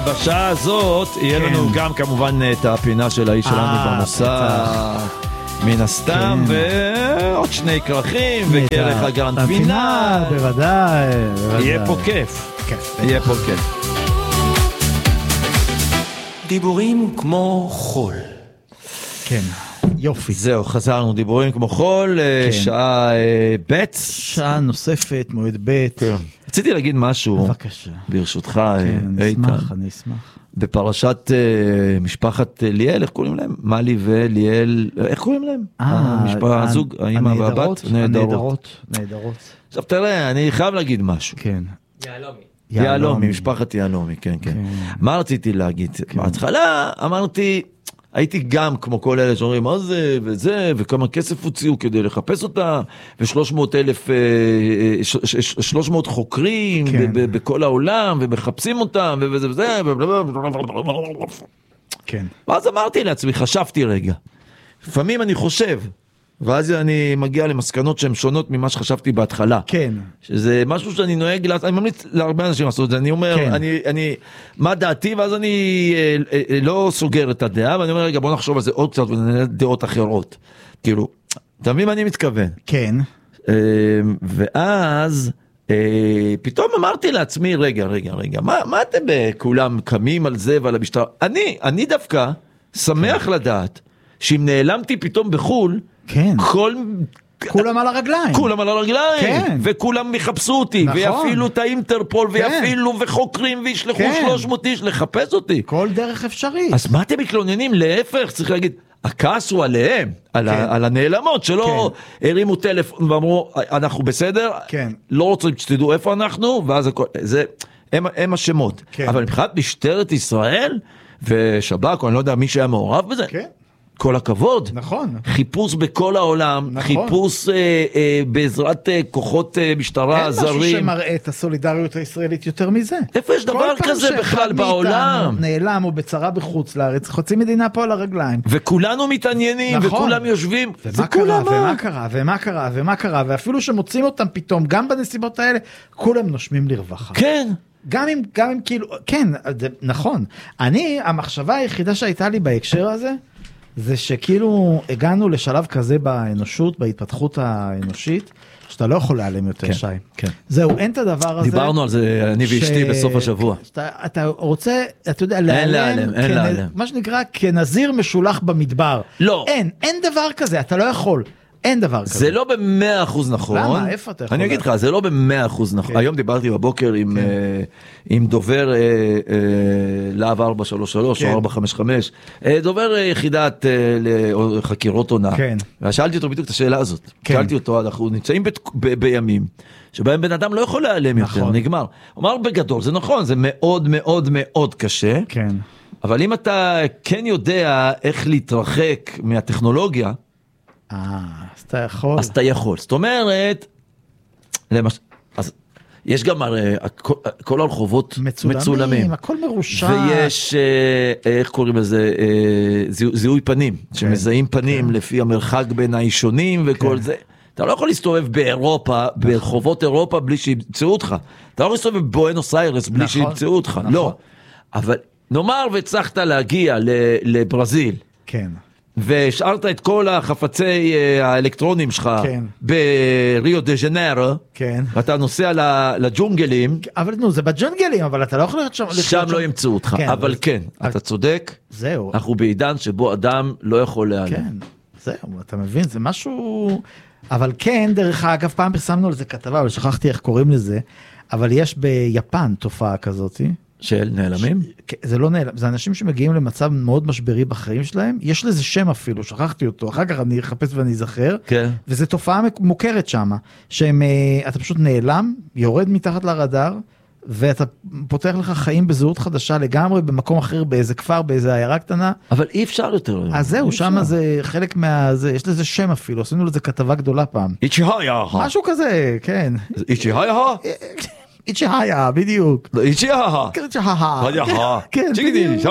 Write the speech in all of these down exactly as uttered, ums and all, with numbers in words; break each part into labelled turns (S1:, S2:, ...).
S1: בשעה הזאת יהיה לנו גם כמובן את הפינה של האיש שלנו במוסע מן הסתם, ועוד שני כרכים וכרך הגרנד פינה,
S2: בוודאי,
S1: יהיה פה כיף, יהיה פה כיף.
S3: דיבורים כמו חול.
S2: כן, יופי.
S1: זהו, חזרנו, דיבורים כמו חול, שעה ב'
S2: שעה נוספת, מועד ב'.
S1: רציתי להגיד משהו,
S2: בבקשה.
S1: ברשותך,
S2: אני אשמח, אני אשמח.
S1: בפרשת משפחת ליאל, איך קוראים להם? מלי וליאל, איך קוראים להם? המשפחה, הזוג, האמא והבת?
S2: נהדרות. נהדרות.
S1: עכשיו תראה, אני חייב להגיד משהו.
S2: כן.
S3: יעלומי.
S1: יעלומי, משפחת יעלומי, כן, כן. מה רציתי להגיד? בהתחלה אמרתי, הייתי גם כמו כל אלה שאומרים, מה זה וזה, וכמה כסף הוציאו כדי לחפש אותה, ושלוש מאות אלף, שלוש מאות חוקרים בכל העולם, ומחפשים אותם, וזה וזה,
S2: כן.
S1: ואז אמרתי לעצמי, חשבתי רגע, לפעמים אני חושב, ואז אני מגיע למסקנות שהן שונות ממה שחשבתי בהתחלה.
S2: כן.
S1: שזה משהו שאני נוהג, אני ממליץ להרבה אנשים לעשות את זה, אני אומר,
S2: כן.
S1: אני, אני, מה דעתי, ואז אני אה, אה, לא סוגר את הדעה, ואני אומר, רגע, בוא נחשוב על זה עוד קצת, ונראה דעות אחרות. כאילו, אתה מבין מה אני מתכוון?
S2: כן.
S1: אה, ואז, אה, פתאום אמרתי לעצמי, רגע, רגע, רגע, מה, מה אתם כולם קמים על זה ועל המשטרה? אני, אני דווקא שמח כן. לדעת, שאם נעלמתי פתאום בחול,
S2: כן.
S1: כל...
S2: כולם על הרגליים.
S1: כולם על הרגליים.
S2: כן.
S1: וכולם יחפשו אותי.
S2: נכון.
S1: ויפעילו את האינטרפול,
S2: כן.
S1: ויפעילו וחוקרים, וישלחו
S2: כן.
S1: שלוש מאות איש לחפש אותי.
S2: כל דרך אפשרית.
S1: אז מה אתם מתלוננים? להפך, צריך להגיד, הכעס הוא עליהם, על,
S2: כן.
S1: ה, על הנעלמות, שלא כן. הרימו טלפון ואמרו, אנחנו בסדר,
S2: כן.
S1: לא רוצים שתדעו איפה אנחנו, ואז הכל, זה, הם, הם השמות.
S2: כן.
S1: אבל מבחינת משטרת ישראל, ושב"כ, אני לא יודע מי שהיה מעורב בזה,
S2: כן.
S1: כל הכבוד.
S2: נכון.
S1: חיפוש בכל העולם,
S2: נכון.
S1: חיפוש אה, אה, בעזרת אה, כוחות אה, משטרה זרים.
S2: אין משהו שמראה את הסולידריות הישראלית יותר מזה.
S1: איפה יש דבר כזה בכלל בעולם?
S2: נעלם או בצרה בחוץ לארץ, חוצי מדינה פה על הרגליים.
S1: וכולנו מתעניינים, נכון. וכולם יושבים.
S2: ומה קרה, ומה קרה, ומה קרה, ומה קרה, ואפילו שמוצאים אותם פתאום, גם בנסיבות האלה, כולם נושמים לרווחה.
S1: כן.
S2: גם אם, גם אם כאילו, כן, זה נכון. אני, המחשבה היחידה שהייתה לי בהקשר הזה, זה שכאילו הגענו לשלב כזה באנושות, בהתפתחות האנושית, שאתה לא יכול להיעלם יותר,
S1: כן,
S2: שי.
S1: כן.
S2: זהו, אין את הדבר הזה.
S1: דיברנו על זה, אני
S2: ש...
S1: ואשתי בסוף השבוע.
S2: שאתה, אתה רוצה, אתה יודע,
S1: להיעלם, להיעלם, אין
S2: כנ...
S1: להיעלם.
S2: מה שנקרא, כנזיר משולח במדבר.
S1: לא.
S2: אין, אין דבר כזה, אתה לא יכול. אין דבר כזה.
S1: זה לא במאה אחוז נכון.
S2: למה? איפה אתה יכול?
S1: אני אגיד לך, זה לא במאה אחוז נכון. היום דיברתי בבוקר עם דובר להב ארבע שלוש שלוש או ארבע חמש חמש, דובר יחידת חקירות עונה. ושאלתי אותו בדיוק את השאלה הזאת. שאלתי אותו, אנחנו נמצאים בימים שבהם בן אדם לא יכול להיעלם יותר, נגמר. הוא אמר בגדול, זה נכון, זה מאוד מאוד מאוד קשה.
S2: כן. אבל
S1: אם אתה כן יודע איך להתרחק מהטכנולוגיה,
S2: אה, אז אתה יכול.
S1: אז אתה יכול. זאת אומרת, למש... אז יש גם הרי, כל, כל הרחובות מצולמים, מצולמים.
S2: הכל מרושע.
S1: ויש, איך קוראים לזה, זיהו, זיהוי פנים, כן, שמזהים פנים כן. לפי המרחק בין האישונים וכל כן. זה. אתה לא יכול להסתובב באירופה, נכון. ברחובות אירופה בלי שימצאו אותך. אתה לא יכול להסתובב בבואנוס איירס בלי נכון. שימצאו אותך. נכון. לא. אבל נאמר והצלחת להגיע לברזיל.
S2: כן.
S1: והשארת את כל החפצי האלקטרונים שלך כן. בריו דה ז'נרו,
S2: כן.
S1: ואתה נוסע לג'ונגלים,
S2: אבל נו, זה בג'ונגלים, אבל אתה לא יכול להיות שם,
S1: שם לא ימצאו אותך, כן, אבל כן, אז... אתה צודק,
S2: זהו.
S1: אנחנו בעידן שבו אדם לא יכול להיעלם.
S2: כן, זהו, אתה מבין, זה משהו, אבל כן, דרך אגב, פעם פרסמנו על זה כתבה, אבל שכחתי איך קוראים לזה, אבל יש ביפן תופעה כזאת,
S1: של נעלמים?
S2: ש... זה לא נעלם, זה אנשים שמגיעים למצב מאוד משברי בחיים שלהם, יש לזה שם אפילו, שכחתי אותו, אחר כך אני אחפש ואני אזכר,
S1: כן.
S2: וזו תופעה מוכרת שם, שאתה פשוט נעלם, יורד מתחת לרדאר, ואתה פותח לך חיים בזהות חדשה לגמרי, במקום אחר, באיזה כפר, באיזה עיירה קטנה.
S1: אבל אי אפשר יותר.
S2: אז זהו, שם זה חלק מה... זה, יש לזה שם אפילו, עשינו לזה כתבה גדולה פעם.
S1: איצ'יהיה.
S2: משהו כזה, כן.
S1: איצ'יהיה?
S2: איצ'יהיה, בדיוק.
S1: איצ'יהיה.
S2: כן, איצ'יהיה.
S1: כן, בדיוק.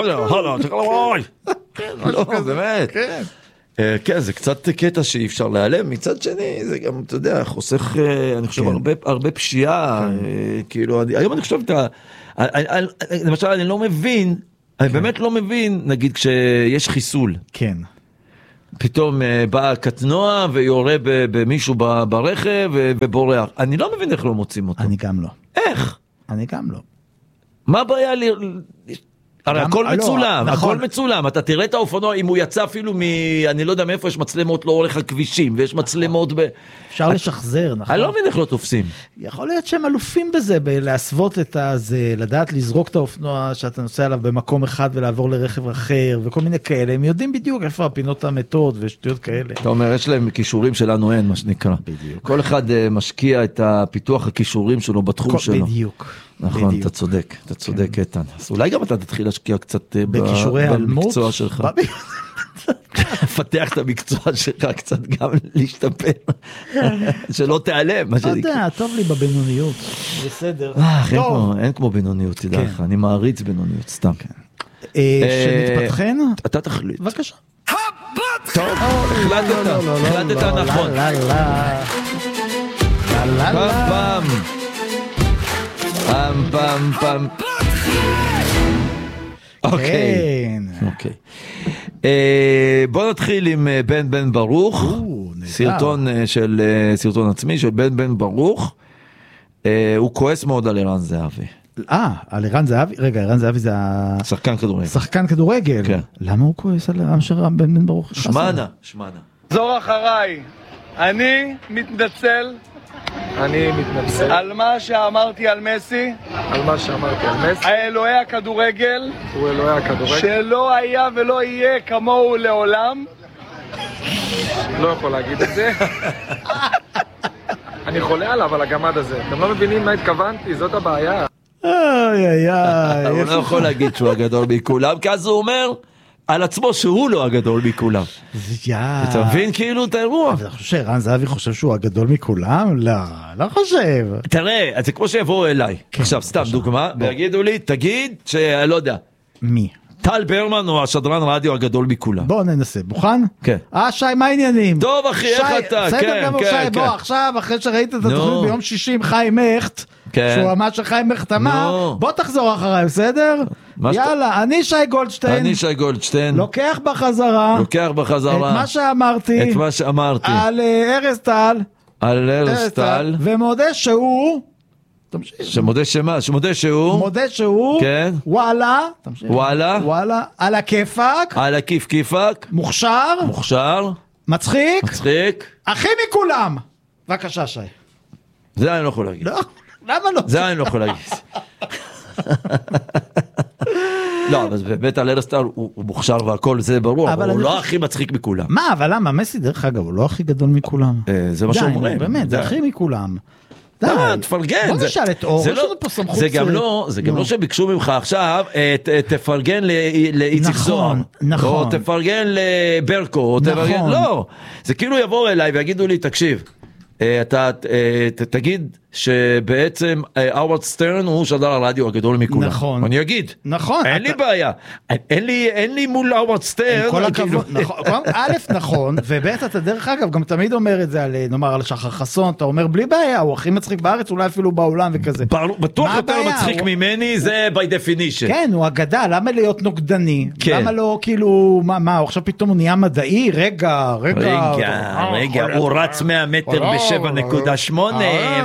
S1: כן, משהו כזה. באמת.
S2: כן.
S1: כן, זה קצת קטע שאי אפשר להיעלם, מצד שני, זה גם, אתה יודע, חוסך, אני חושב, הרבה פשיעה, כאילו, היום אני חושב, למשל, אני לא מבין, אני באמת לא מבין, נגיד, כשיש חיסול.
S2: כן.
S1: פתאום בא קטנוע ויורה במישהו ברכב ובורח. אני לא מבין איך לא מוצאים אותו.
S2: אני גם לא.
S1: איך?
S2: אני גם לא.
S1: מה הבעיה ל... הרי הכל מצולם, הכל מצולם, אתה תראה את האופנוע, אם הוא יצא אפילו מ... אני לא יודע מאיפה, יש מצלמות לאורך הכבישים, ויש מצלמות ב...
S2: אפשר לשחזר, נכון?
S1: אני לא מבין איך לא תופסים.
S2: יכול להיות שהם אלופים בזה, בלהסוות את הזה, לדעת לזרוק את האופנוע שאתה נוסע עליו במקום אחד ולעבור לרכב אחר, וכל מיני כאלה, הם יודעים בדיוק איפה הפינות המתות ושטויות כאלה.
S1: אתה אומר, יש להם כישורים שלנו אין, מה שנקרא.
S2: בדיוק.
S1: כל אחד משקיע את הפיתוח הכישורים שלו בתחום שלו.
S2: בדיוק.
S1: נכון, אתה צודק, אתה צודק, איתן. אז אולי גם אתה תתחיל להשקיע קצת במקצוע שלך. פתח את המקצוע שלך קצת גם להשתפר, שלא תיעלם.
S2: אתה יודע, טוב לי בבינוניות, בסדר.
S1: אין כמו בינוניות, תדע לך, אני מעריץ בינוניות, סתם.
S2: שנתפתחן?
S1: אתה תחליט.
S2: בבקשה.
S1: טוב, החלטת, החלטת נכון. פעם פעם פעם פעם פעם אוקיי, אוקיי. בוא נתחיל עם בן בן ברוך, סרטון של, סרטון עצמי של בן בן ברוך. הוא כועס מאוד על ערן זהבי.
S2: אה, על ערן זהבי? רגע, ערן זהבי זה
S1: שחקן כדורגל.
S2: שחקן כדורגל? כן. למה הוא כועס על ערן של בן בן ברוך?
S1: שמנה, שמנה.
S4: זור אחריי, אני מתנצל.
S5: אני מתנצל.
S4: על מה שאמרתי על מסי.
S5: על מה שאמרתי על מסי.
S4: האלוהי הכדורגל.
S5: הוא אלוהי הכדורגל.
S4: שלא היה ולא יהיה כמוהו לעולם.
S5: לא יכול להגיד את זה. אני חולה עליו על הגמד הזה. אתם לא מבינים מה התכוונתי, זאת הבעיה.
S2: איי איי איי.
S1: הוא לא יכול להגיד שהוא הגדול מכולם, כי אז הוא אומר על עצמו שהוא לא הגדול מכולם. אתה מבין כאילו את האירוע?
S2: אבל אני חושב שערן זהבי חושב שהוא הגדול מכולם? לא, לא חושב.
S1: תראה, זה כמו שיבואו אליי. עכשיו, סתם דוגמה, ויגידו לי, תגיד שלא יודע.
S2: מי?
S1: טל ברמן הוא השדרן רדיו הגדול מכולם.
S2: בוא ננסה, מוכן?
S1: כן.
S2: אה, שי, מה העניינים?
S1: טוב אחי, איך אתה?
S2: בסדר גמור, שי, בוא, עכשיו, אחרי שראית את התוכנית ביום שישי עם חיים הכט, שהוא אמר שחיים הכט אמר, בוא תחזור אחריי, בסדר? יאללה, אני שי גולדשטיין.
S1: אני שי גולדשטיין.
S2: לוקח בחזרה.
S1: לוקח בחזרה.
S2: את מה שאמרתי.
S1: את מה שאמרתי.
S2: על ארז טל.
S1: על ארז טל.
S2: ומודה שהוא...
S1: שמודה שמה? שמודה שהוא?
S2: מודה שהוא,
S1: כן.
S2: וואלה,
S1: וואלה,
S2: וואלה, על הכיפק,
S1: על הכיף כיפק,
S2: מוכשר,
S1: מוכשר,
S2: מצחיק,
S1: מצחיק,
S2: הכי מכולם. בבקשה שי.
S1: זה אני לא יכול להגיד.
S2: לא, למה לא?
S1: זה אני לא יכול להגיד. לא, אבל באמת על ארז טל הוא מוכשר והכל, זה ברור, אבל הוא לא הכי מצחיק מכולם.
S2: מה, אבל למה? מסי דרך אגב, הוא לא הכי גדול מכולם.
S1: זה מה שאומרים.
S2: באמת, זה הכי מכולם.
S1: תפרגן.
S2: בוא נשאל את אור, יש לנו פה סמכות.
S1: זה גם לא, זה גם לא שביקשו ממך עכשיו, תפרגן לאיציק זוהר.
S2: נכון.
S1: או תפרגן לברקו. נכון. לא, זה כאילו יבואו אליי ויגידו לי, תקשיב, אתה תגיד שבעצם הווארד סטרן הוא שדר הרדיו הגדול מכולם.
S2: נכון.
S1: אני אגיד.
S2: נכון.
S1: אין לי בעיה. אין לי מול הווארד סטרן.
S2: כל הכבוד. א', נכון, וב' אתה דרך אגב גם תמיד אומר את זה על, נאמר, על שחר חסון, אתה אומר בלי בעיה, הוא הכי מצחיק בארץ, אולי אפילו בעולם וכזה.
S1: בטוח יותר מצחיק ממני, זה by definition.
S2: כן, הוא אגדה, למה להיות נוקדני? למה לא כאילו, מה, עכשיו פתאום הוא נהיה מדעי? רגע, רגע.
S1: רגע, רגע, הוא רץ מאה מטר ב-שבע נקודה שמונה,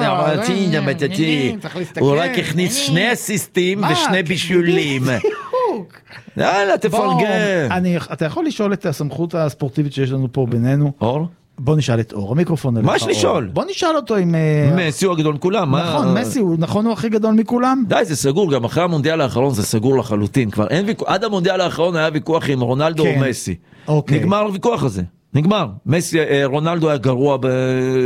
S1: הוא רק הכניס שני אסיסטים ושני בישולים. יאללה, תפרגן.
S2: אתה יכול לשאול את הסמכות הספורטיבית שיש לנו פה בינינו?
S1: אור?
S2: בוא נשאל את אור, המיקרופון אליך.
S1: מה יש לשאול?
S2: בוא נשאל אותו עם...
S1: מסי הוא הגדול מכולם.
S2: נכון, מסי הוא, נכון הוא הכי גדול מכולם?
S1: די, זה סגור, גם אחרי המונדיאל האחרון זה סגור לחלוטין. כבר אין ויכוח, עד המונדיאל האחרון היה ויכוח עם רונלדו או מסי. נגמר הוויכוח הזה, נגמר. מסי, רונלדו היה גרוע ב...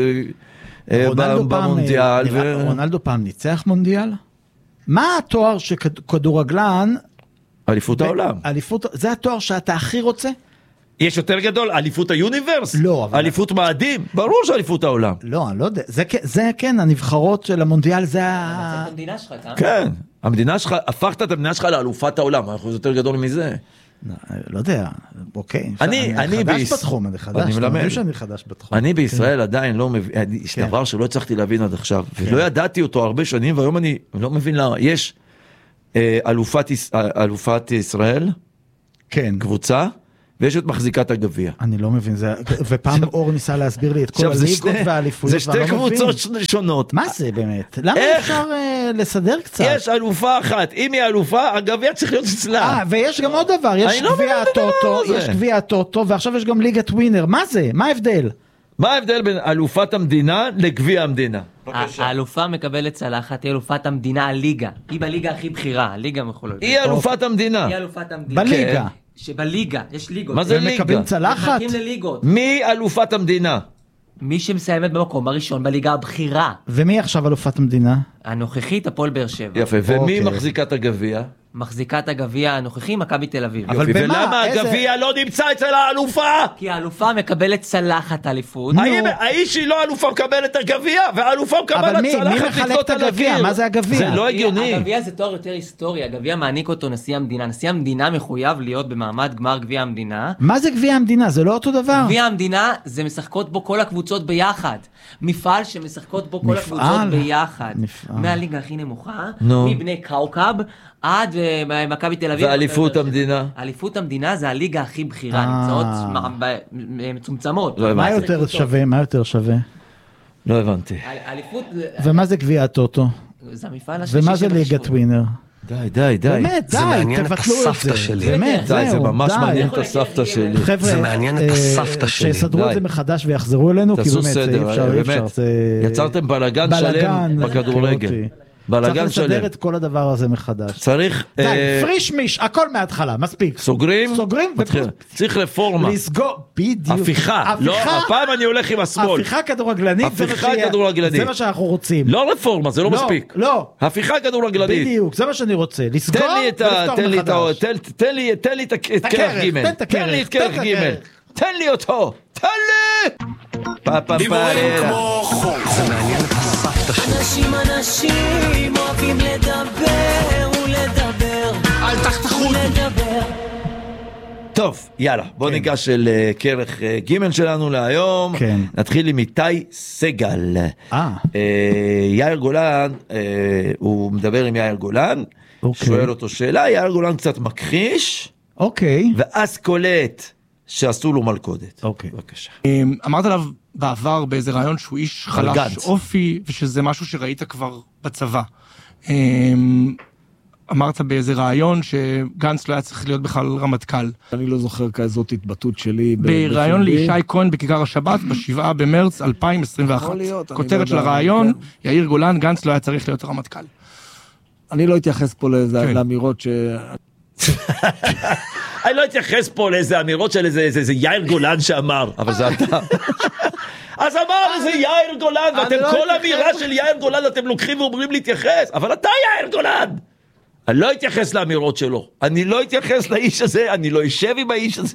S1: במונדיאל.
S2: רונלדו פעם ניצח מונדיאל? מה התואר שכדורגלן...
S1: אליפות העולם.
S2: זה התואר שאתה הכי רוצה?
S1: יש יותר גדול, אליפות היוניברס?
S2: לא.
S1: אליפות מאדים? ברור שאליפות העולם.
S2: לא, אני לא יודע. זה כן, הנבחרות של המונדיאל זה ה...
S6: אתה את המדינה שלך, כאן?
S1: כן. המדינה שלך, הפכת את המדינה שלך לאלופת העולם. אנחנו יותר גדול מזה.
S2: לא יודע, אוקיי.
S1: אני, אני
S2: חדש בתחום, אני חדש.
S1: אני מלמד.
S2: שאני חדש בתחום.
S1: אני בישראל עדיין לא מבין, יש דבר שלא הצלחתי להבין עד עכשיו, ולא ידעתי אותו הרבה שנים, והיום אני לא מבין למה. יש אלופת, אלופת ישראל,
S2: כן.
S1: קבוצה, ויש את מחזיקת הגביע.
S2: אני לא מבין, זה, ופעם אור ניסה להסביר לי את כל הליגות והאליפויות,
S1: זה שתי קבוצות שונות.
S2: מה זה באמת? למה אפשר uh, לסדר קצת?
S1: יש אלופה אחת, אם היא אלופה, הגביע צריך להיות אצלה.
S2: אה, ויש גם עוד דבר, יש גביע הטוטו, יש גביע הטוטו, ועכשיו יש גם ליגת ווינר, מה זה? מה ההבדל?
S1: מה ההבדל בין אלופת המדינה לגביע המדינה?
S6: האלופה מקבלת צלחת, היא אלופת המדינה, הליגה. היא בליגה הכי בכירה, הליגה מחוללת.
S1: היא אלופת המדינה.
S6: היא אלופת המדינה.
S2: בליגה.
S6: שבליגה, יש ליגות.
S1: מה זה ליגה?
S2: ומקבלים צלחת?
S6: מחכים לליגות.
S1: מי אלופת המדינה?
S6: מי שמסיימת במקום הראשון בליגה הבכירה.
S2: ומי עכשיו אלופת המדינה?
S6: הנוכחית, הפועל באר שבע.
S1: יפה, ומי מחזיקת הגביע?
S6: מחזיקת הגביע הנוכחי, מכבי תל אביב.
S1: אבל במה? ולמה הגביע לא נמצא אצל האלופה?
S6: כי האלופה מקבלת צלחת אליפות.
S1: האיש היא לא אלופה מקבלת הגביע, והאלופה מקבלת צלחת לקנות על הגביע.
S2: מה זה הגביע?
S1: זה לא הגיוני.
S6: הגביע זה תואר יותר היסטורי, הגביע מעניק אותו נשיא המדינה. נשיא המדינה מחויב להיות במעמד גמר גביע המדינה.
S2: מה זה גביע המדינה? זה לא אותו דבר.
S6: גביע המדינה זה משחקות בו כל הקבוצות ביחד. מפעל שמשחקות בו כל הקבוצות ביחד. מהליגה הכי נמוכה, מבני קאוקב עד מכבי תל אביב.
S1: ואליפות המדינה?
S6: אליפות המדינה זה הליגה הכי בכירה, נמצאות מצומצמות.
S2: מה יותר שווה? מה יותר שווה?
S1: לא הבנתי.
S6: אליפות...
S2: ומה זה גביע הטוטו?
S6: זה המפעל השלישי.
S2: ומה זה ליגת ווינר?
S1: די, די, די.
S2: באמת, די, תבטלו את זה. באמת,
S1: די, זה ממש מעניין את הסבתא שלי.
S2: חבר'ה,
S7: זה מעניין את הסבתא שלי.
S2: שיסדרו את זה מחדש ויחזרו אלינו, כי באמת, אי אפשר, אי אפשר.
S1: יצרתם בלגן שלם בכדורגל.
S2: צריך לסדר את כל הדבר הזה מחדש.
S1: צריך...
S2: די, פריש מיש, הכל מההתחלה, מספיק.
S1: סוגרים?
S2: סוגרים.
S1: צריך רפורמה.
S2: לסגור, בדיוק.
S1: הפיכה. לא, הפעם אני הולך עם השמאל.
S2: הפיכה כדורגלנית.
S1: הפיכה כדורגלנית.
S2: זה מה שאנחנו רוצים.
S1: לא רפורמה, זה לא מספיק.
S2: לא.
S1: הפיכה כדורגלנית.
S2: בדיוק, זה מה שאני רוצה. לסגור ולפתור מחדש.
S1: תן לי את כרך ג'. תן לי את כרך ג'. תן לי אותו. תן לי!
S3: דיבורים כמו חול.
S7: זה מעניין את הסבתא שלי.
S8: אנשים אנשים אוהבים לדבר ולדבר.
S3: אל תחתכו
S8: לדבר.
S1: טוב, יאללה, בוא ניגש אל כרך ג' שלנו להיום.
S2: כן.
S1: נתחיל עם איתי סגל.
S2: אה.
S1: יאיר גולן, הוא מדבר עם יאיר גולן, שואל אותו שאלה, יאיר גולן קצת מכחיש.
S2: אוקיי.
S1: ואז קולט שעשו לו מלכודת.
S2: אוקיי.
S1: בבקשה.
S9: אמרת עליו בעבר באיזה רעיון שהוא איש חלש אופי, ושזה משהו שראית כבר בצבא. אמרת באיזה רעיון שגנץ לא היה צריך להיות בכלל רמטכ"ל.
S10: אני לא זוכר כזאת התבטאות שלי.
S9: ברעיון לישי כהן בכיכר השבת, בשבעה במרץ אלפיים עשרים ואחת. כותרת של הרעיון, יאיר גולן, גנץ לא היה צריך להיות רמטכ"ל.
S10: אני לא אתייחס פה לאמירות ש...
S1: אני לא אתייחס פה לאיזה אמירות של איזה יאיר גולן שאמר, אבל זה אתה. אז אמר איזה יאיר גולן, ואתם כל אמירה של יאיר גולן אתם לוקחים ואומרים להתייחס, אבל אתה יאיר גולן. אני לא אתייחס לאמירות שלו, אני לא אתייחס לאיש הזה, אני לא אשב עם האיש הזה.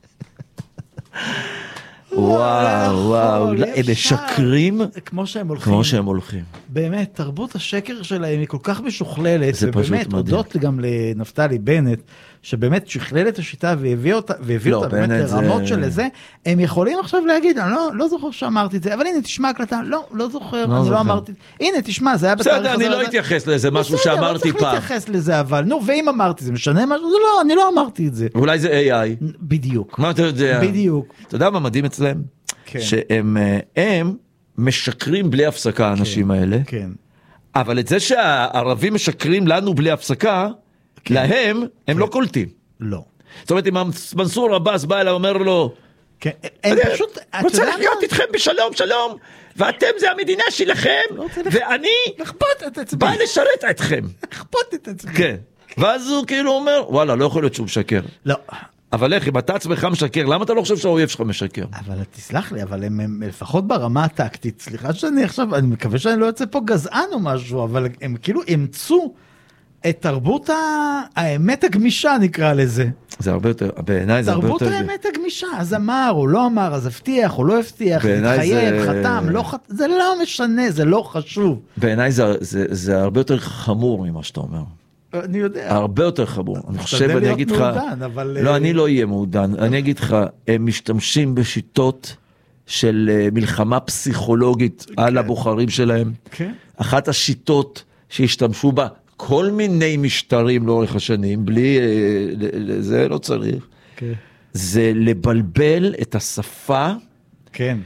S1: וואו, וואו, הם משקרים
S2: כמו שהם הולכים.
S1: כמו שהם הולכים.
S2: באמת, תרבות השקר שלהם היא כל כך משוכללת, ובאמת, הודות גם לנפתלי בנט, שבאמת שכלל את השיטה והביא אותה, והביא אותה באמת לרמות של זה, הם יכולים עכשיו להגיד, אני לא זוכר שאמרתי את זה, אבל הנה, תשמע הקלטה, לא, לא זוכר, אני לא אמרתי, הנה, תשמע, זה היה בתאריך הזה.
S1: בסדר, אני לא אתייחס לזה, משהו שאמרתי פעם.
S2: בסדר, לא צריך להתייחס לזה, אבל, נו, ואם אמרתי, זה משנה משהו? זה לא, אני לא אמרתי את זה.
S1: אולי זה איי איי.
S2: בדיוק.
S1: מה אתה יודע?
S2: בדיוק.
S1: אתה יודע מה מדהים אצלם? שהם הם משקרים בלי הפסקה, האנשים האלה.
S2: כן.
S1: אבל את זה שהערבים משקרים לנו בלי הפסקה, להם הם לא קולטים.
S2: לא.
S1: זאת אומרת, אם מנסור עבאס בא אליי ואומר לו,
S2: כן, הם פשוט...
S1: רוצה לחיות איתכם בשלום, שלום, ואתם זה המדינה שלכם, ואני בא לשרת אתכם.
S2: לכפות את עצמי.
S1: כן. ואז הוא כאילו אומר, וואלה, לא יכול להיות שהוא משקר.
S2: לא.
S1: אבל איך, אם אתה עצמך משקר, למה אתה לא חושב שהאויב שלך משקר?
S2: אבל תסלח לי, אבל הם, הם לפחות ברמה הטקטית, סליחה שאני עכשיו, אני מקווה שאני לא יוצא פה גזען או משהו, אבל הם כאילו אמצו את תרבות האמת הגמישה, נקרא לזה.
S1: זה הרבה יותר, בעיניי זה הרבה יותר...
S2: תרבות האמת הגמישה, אז אמר או לא אמר, אז הבטיח או לא הבטיח, התחייב, חתם, לא חתם, זה לא משנה, זה לא חשוב.
S1: בעיניי זה, זה, זה הרבה יותר חמור ממה שאתה אומר.
S2: אני יודע.
S1: הרבה יותר חמור. אני חושב, אני אגיד לך... לא, אני לא אהיה מעודן. אני אגיד לך, הם משתמשים בשיטות של מלחמה פסיכולוגית על הבוחרים שלהם. אחת השיטות שהשתמשו בה כל מיני משטרים לאורך השנים, בלי, זה לא צריך.
S2: כן.
S1: זה לבלבל את השפה,
S2: כן.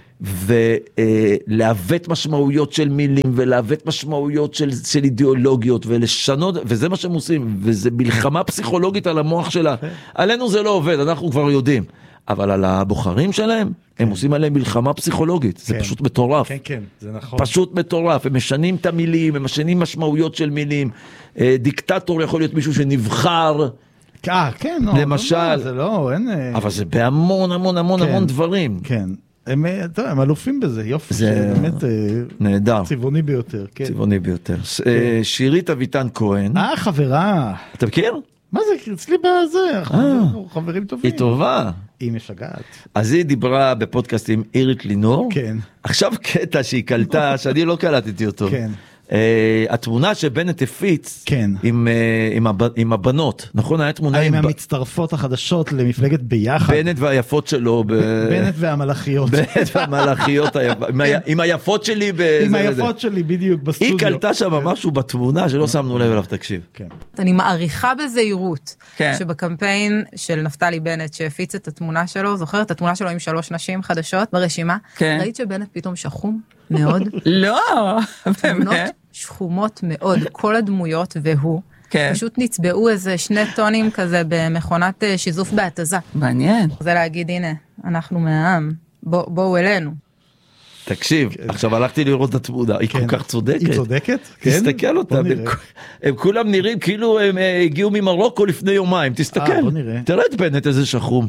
S1: ולהוות משמעויות של מילים, ולהוות משמעויות של, של אידיאולוגיות, ולשנות, וזה מה שהם עושים, וזה מלחמה פסיכולוגית על המוח שלה. עלינו זה לא עובד, אנחנו כבר יודעים. אבל על הבוחרים שלהם, הם עושים עליהם מלחמה פסיכולוגית, זה פשוט מטורף.
S2: כן, כן, זה נכון.
S1: פשוט מטורף, הם משנים את המילים, הם משנים משמעויות של מילים. דיקטטור יכול להיות מישהו שנבחר,
S2: אה, כן,
S1: למשל.
S2: זה לא, אין...
S1: אבל זה בהמון המון המון המון דברים.
S2: כן. הם, הם אלופים בזה, יופי, זה באמת
S1: נהדר.
S2: צבעוני ביותר. כן.
S1: צבעוני ביותר. כן. שירית אביטן כהן.
S2: אה, חברה.
S1: אתה מכיר?
S2: מה זה? אצלי בזה, אנחנו חברים טובים.
S1: היא טובה.
S2: היא משגעת.
S1: אז היא דיברה בפודקאסט עם אירית לינור.
S2: כן.
S1: עכשיו קטע שהיא קלטה, שאני לא קלטתי אותו.
S2: כן.
S1: Uh, התמונה שבנט הפיץ,
S2: כן.
S1: עם, uh, עם, הב, עם הבנות, נכון? היה תמונה
S2: עם
S1: עם
S2: המצטרפות החדשות למפלגת ביחד.
S1: בנט והיפות שלו. ב...
S2: בנט והמלאכיות.
S1: בנט והמלאכיות, היפ... עם, ה... עם היפות שלי. ב...
S2: עם היפות שלי בדיוק בסטודיו.
S1: היא קלטה שם משהו בתמונה שלא שמנו לב אליו, תקשיב.
S2: כן.
S11: אני מעריכה בזהירות,
S1: כן.
S11: שבקמפיין של נפתלי בנט שהפיץ את התמונה שלו, זוכרת את התמונה שלו עם שלוש נשים חדשות ברשימה?
S12: כן.
S11: ראית שבנט פתאום שחום מאוד?
S12: לא,
S11: תמונות שחומות מאוד, כל הדמויות והוא, כן. פשוט נצבעו איזה שני טונים כזה במכונת שיזוף בהתזה.
S12: מעניין.
S11: זה להגיד, הנה, אנחנו מהעם, בוא, בואו אלינו.
S1: תקשיב, כן. עכשיו הלכתי לראות את התמונה, היא כן. כל כך צודקת.
S2: היא צודקת?
S1: תסתכל אותם, הם, הם כולם נראים כאילו הם הגיעו ממרוקו לפני יומיים, תסתכל.
S2: אה, בוא נראה.
S1: תראה את בנט איזה שחום.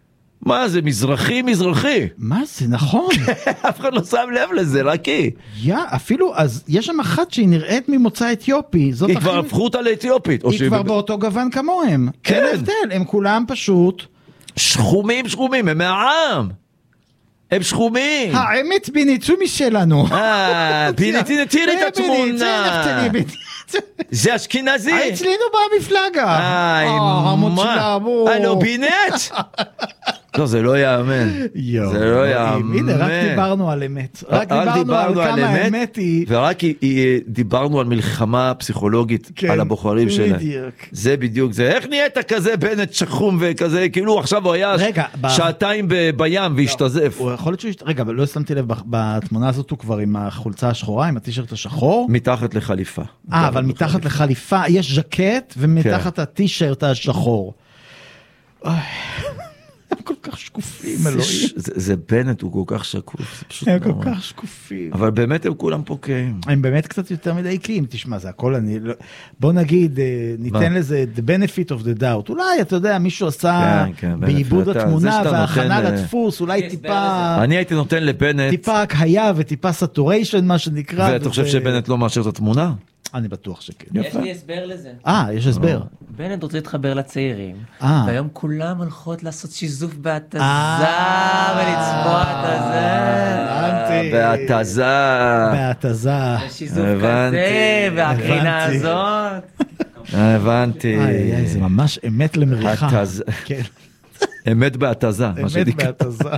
S1: מה זה, מזרחי מזרחי?
S2: מה זה, נכון.
S1: אף אחד לא שם לב לזה, רק היא.
S2: יא, אפילו, אז יש שם אחת שהיא נראית ממוצא אתיופי.
S1: היא כבר הפכו אותה לאתיופית.
S2: היא כבר באותו גוון כמוהם.
S1: כן.
S2: אין הבדל, הם כולם פשוט...
S1: שחומים שחומים, הם מהעם. הם שחומים.
S2: האמת ביניצו משלנו.
S1: אה, ביניתי נתיר את התמונה. זה אשכנזי.
S2: אצלנו במפלגה.
S1: איי, מה? הלו, בינט? לא, זה לא יאמן. זה לא יאמן.
S2: הנה, רק דיברנו על אמת. רק דיברנו על כמה האמת היא.
S1: ורק דיברנו על מלחמה פסיכולוגית על הבוחרים שלהם. זה בדיוק זה. איך נהיית כזה בנט שחום וכזה, כאילו עכשיו הוא היה שעתיים בים והשתזף.
S2: יכול להיות שהוא... רגע, אבל לא שמתי לב, בתמונה הזאת הוא כבר עם החולצה השחורה, עם הטישרט השחור.
S1: מתחת לחליפה.
S2: אה, אבל מתחת לחליפה, יש ז'קט, ומתחת הטישרט השחור. הם כל כך שקופים, אלוהים.
S1: זה בנט, הוא כל כך שקוף.
S2: הם כל כך שקופים.
S1: אבל באמת הם כולם פוקעים.
S2: הם באמת קצת יותר מדי קיים, תשמע, זה הכל אני... בוא נגיד, ניתן לזה the benefit of the doubt. אולי, אתה יודע, מישהו עשה בעיבוד התמונה וההכנה לדפוס, אולי טיפה...
S1: אני הייתי נותן לבנט...
S2: טיפה הקהיה וטיפה סטוריישן, מה שנקרא.
S1: ואתה חושב שבנט לא מאשר את התמונה?
S2: אני בטוח שכן.
S6: יש לי הסבר לזה.
S2: אה, יש הסבר.
S6: בנט רוצה להתחבר לצעירים, והיום כולם הולכות לעשות שיזוף בהתזה, ולצבוע את הזה.
S1: בהתזה.
S2: בהתזה.
S6: שיזוף כזה, והקרינה הזאת.
S1: הבנתי.
S2: זה ממש אמת למריחה.
S1: אמת בהתזה.
S2: אמת בהתזה.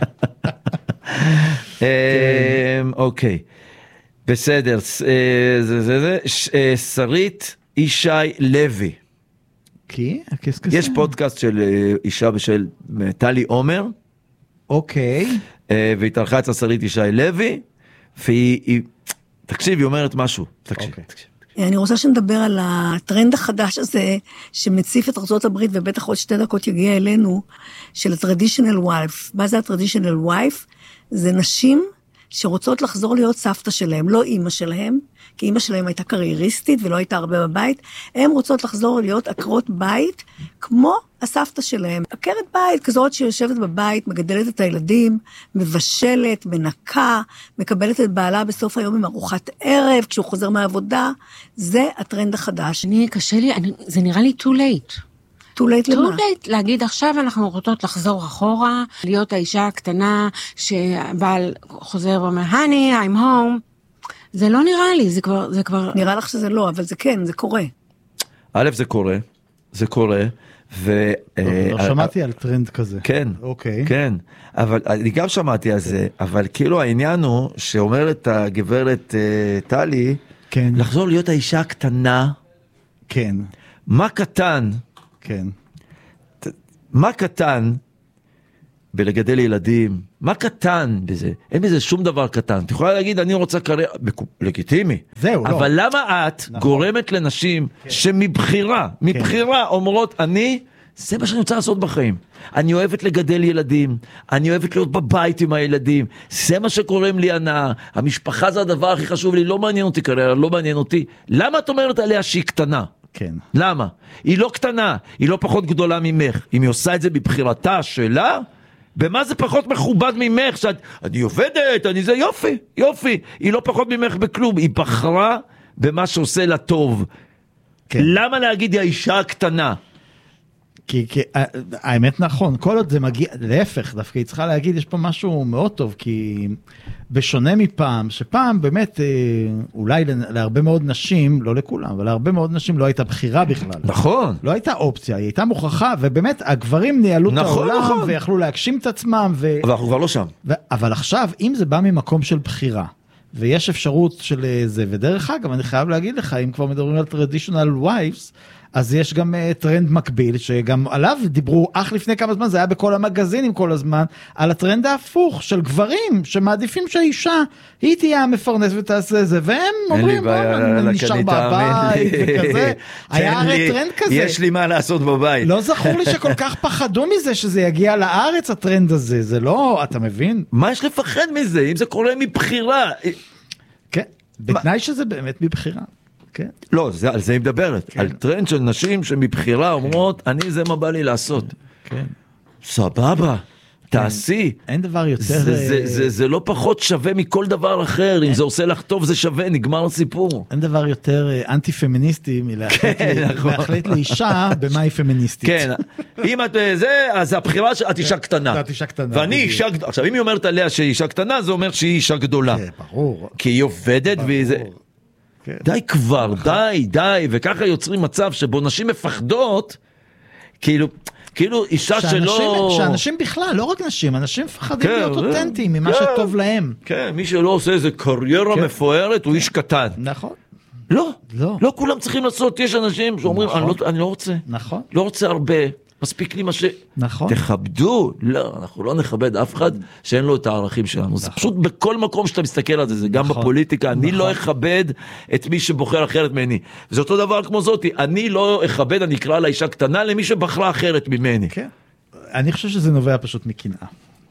S1: אוקיי. בסדר, זה זה זה, שרית ישי לוי.
S2: כי?
S1: יש פודקאסט של אישה בשל טלי עומר.
S2: אוקיי.
S1: והתארחה אצל שרית ישי לוי, והיא, תקשיב, היא אומרת משהו. תקשיב, תקשיב.
S13: אני רוצה שנדבר על הטרנד החדש הזה, שמציף את ארצות הברית, ובטח עוד שתי דקות יגיע אלינו, של ה-traditional wife. מה זה ה-traditional wife? זה נשים שרוצות לחזור להיות סבתא שלהם, לא אימא שלהם, כי אימא שלהם הייתה קרייריסטית ולא הייתה הרבה בבית, הן רוצות לחזור להיות עקרות בית, כמו הסבתא שלהם. עקרת בית כזאת שיושבת בבית, מגדלת את הילדים, מבשלת, מנקה, מקבלת את בעלה בסוף היום עם ארוחת ערב, כשהוא חוזר מהעבודה, זה הטרנד החדש.
S14: אני, קשה לי, אני, זה נראה לי too late.
S13: too late למה?
S14: too late, להגיד עכשיו אנחנו רוצות לחזור אחורה, להיות האישה הקטנה שבעל חוזר ואומר, honey, I'm home. זה לא נראה לי, זה כבר, זה כבר...
S13: נראה לך שזה לא, אבל זה כן, זה קורה.
S1: א', זה קורה, זה קורה, ו...
S2: לא שמעתי על טרנד כזה.
S1: כן,
S2: אוקיי.
S1: כן, אבל אני גם שמעתי על זה, אבל כאילו העניין הוא שאומרת הגברת טלי, לחזור להיות האישה הקטנה,
S2: כן.
S1: מה קטן?
S2: כן.
S1: מה קטן בלגדל ילדים? מה קטן בזה? אין בזה שום דבר קטן. את יכולה להגיד, אני רוצה קריירה, לגיטימי.
S2: זהו, לא.
S1: אבל למה את נכון. גורמת לנשים כן. שמבחירה, מבחירה כן. אומרות, אני, זה מה שאני רוצה לעשות בחיים. אני אוהבת לגדל ילדים, אני אוהבת להיות בבית עם הילדים, זה מה שקוראים לי הנאה, המשפחה זה הדבר הכי חשוב לי, לא מעניין אותי קריירה, לא מעניין אותי. למה את אומרת עליה שהיא קטנה?
S2: כן.
S1: למה? היא לא קטנה, היא לא פחות גדולה ממך. אם היא עושה את זה בבחירתה שלה, במה זה פחות מכובד ממך? שאת, אני עובדת, אני זה יופי, יופי. היא לא פחות ממך בכלום, היא בחרה במה שעושה לה טוב. כן. למה להגיד היא האישה הקטנה?
S2: כי, כי האמת נכון, כל עוד זה מגיע, להפך, דווקא היא צריכה להגיד, יש פה משהו מאוד טוב, כי בשונה מפעם, שפעם באמת, אולי להרבה מאוד נשים, לא לכולם, אבל להרבה מאוד נשים לא הייתה בחירה בכלל.
S1: נכון.
S2: לא הייתה אופציה, היא הייתה מוכרחה, ובאמת הגברים ניהלו
S1: נכון,
S2: את העולם,
S1: נכון.
S2: ויכלו להגשים את עצמם. ו...
S1: אבל אנחנו כבר לא שם.
S2: ו... אבל עכשיו, אם זה בא ממקום של בחירה, ויש אפשרות של זה, ודרך אגב, אני חייב להגיד לך, אם כבר מדברים על traditional wives, אז יש גם uh, טרנד מקביל, שגם עליו דיברו אך לפני כמה זמן, זה היה בכל המגזינים כל הזמן, על הטרנד ההפוך של גברים, שמעדיפים שהאישה, היא תהיה המפרנס ותעשה זה, והם אומרים, בוא, נשאר בבית וכזה. היה הרי טרנד כזה.
S1: יש לי מה לעשות בבית.
S2: לא זכור לי שכל כך פחדו מזה, שזה יגיע לארץ הטרנד הזה, זה לא, אתה מבין?
S1: מה יש לפחד מזה, אם זה קורה מבחירה?
S2: כן, בתנאי שזה באמת מבחירה. כן.
S1: לא, זה, על זה היא מדברת, כן. על טרנד של נשים שמבחירה אומרות, כן. אני זה מה בא לי לעשות.
S2: כן.
S1: סבבה, כן. תעשי.
S2: אין דבר יותר...
S1: זה, זה, זה, זה, זה לא פחות שווה מכל דבר אחר, אם זה עושה לך טוב זה שווה, נגמר הסיפור.
S2: אין דבר יותר אנטי-פמיניסטי מלהחליט לאישה במה היא פמיניסטית.
S1: כן, אם את זה, אז הבחירה שאת אישה קטנה.
S2: את אישה קטנה.
S1: ואני אישה גדולה. עכשיו, אם היא אומרת עליה שהיא אישה קטנה, זה אומר שהיא אישה גדולה.
S2: כן, ברור.
S1: כי היא עובדת והיא זה... די כבר, די, די, וככה יוצרים מצב שבו נשים מפחדות, כאילו, כאילו אישה שלא...
S2: שאנשים בכלל, לא רק נשים, אנשים מפחדים להיות אותנטיים ממה שטוב להם.
S1: כן, מי שלא עושה איזה קריירה מפוארת הוא איש קטן.
S2: נכון.
S1: לא, לא כולם צריכים לעשות, יש אנשים שאומרים, אני לא רוצה, לא רוצה הרבה. מספיק לי מה ש...
S2: נכון.
S1: תכבדו, לא, אנחנו לא נכבד אף אחד שאין לו את הערכים שלנו. נכון. זה פשוט בכל מקום שאתה מסתכל על זה, זה גם נכון. בפוליטיקה, אני נכון. לא אכבד את מי שבוחר אחרת ממני. וזה אותו דבר כמו זאתי, אני לא אכבד, אני אקרא לאישה קטנה למי שבחרה אחרת ממני.
S2: כן. אני חושב שזה נובע פשוט מקנאה.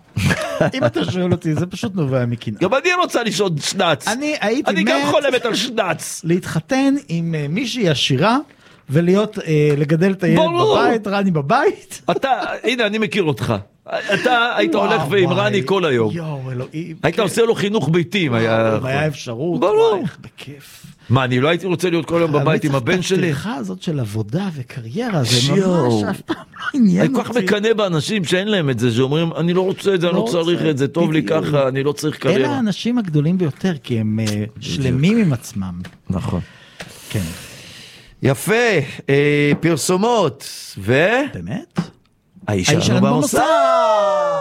S2: אם אתה שואל אותי, זה פשוט נובע מקנאה.
S1: גם אני רוצה לשאול שנץ.
S2: אני הייתי
S1: אני גם חולמת על שנץ.
S2: להתחתן עם מישהי עשירה, ולהיות, אה, לגדל את הילד בבית, רני בבית.
S1: אתה, הנה, אני מכיר אותך. אתה היית הולך עם רני כל היום.
S2: יואו, אלוהים.
S1: היית עושה לו חינוך ביתי.
S2: היה אפשרות.
S1: ברור.
S2: בכיף.
S1: מה, אני לא הייתי רוצה להיות כל היום בבית עם הבן שלי?
S2: הטרחה הזאת של עבודה וקריירה, זה ממש אף פעם לא עניין אותי.
S1: אני כל כך מקנא באנשים שאין להם את זה, שאומרים, אני לא רוצה את זה, אני לא צריך את זה, טוב לי ככה, אני לא צריך קריירה.
S2: אלה האנשים הגדולים ביותר, כי הם שלמים עם עצמם.
S1: נכון.
S2: כן.
S1: יפה, אה, פרסומות, ו...
S2: באמת?
S1: האישה שלנו במוסד!